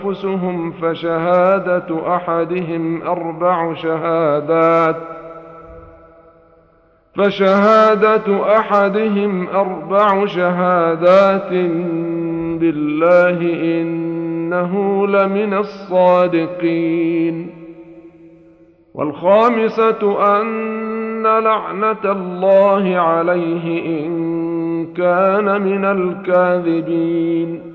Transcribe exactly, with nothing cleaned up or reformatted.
أنفسهم فشهادة أحدهم أربع شهادات فشهادة أحدهم أربع شهادات بالله إنه لمن الصادقين. والخامسة أن لعنة الله عليه إن كان من الكاذبين.